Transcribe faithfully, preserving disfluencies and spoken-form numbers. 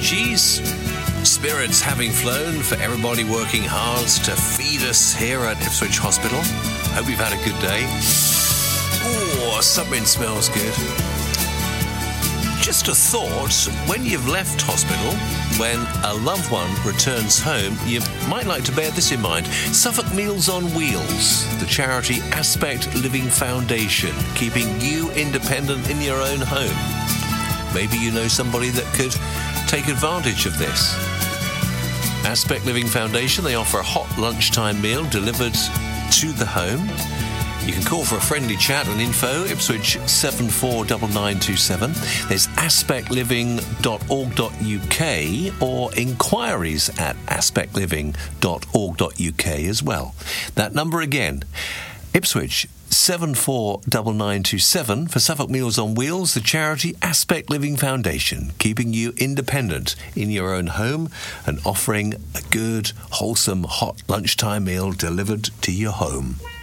Bee Gees. Spirits having flown for everybody working hard to feed us here at Ipswich Hospital. Hope you've had a good day. Oh, something smells good. Just a thought, when you've left hospital, when a loved one returns home, you might like to bear this in mind. Suffolk Meals on Wheels, the charity Aspect Living Foundation, keeping you independent in your own home. Maybe you know somebody that could take advantage of this. Aspect Living Foundation, they offer a hot lunchtime meal delivered to the home. You can call for a friendly chat on info, Ipswich seven four nine nine two seven. There's aspect living dot org dot U K or inquiries at aspect living dot org dot U K as well. That number again, Ipswich seven four nine nine two seven for Suffolk Meals on Wheels, the charity Aspect Living Foundation, keeping you independent in your own home and offering a good, wholesome, hot lunchtime meal delivered to your home.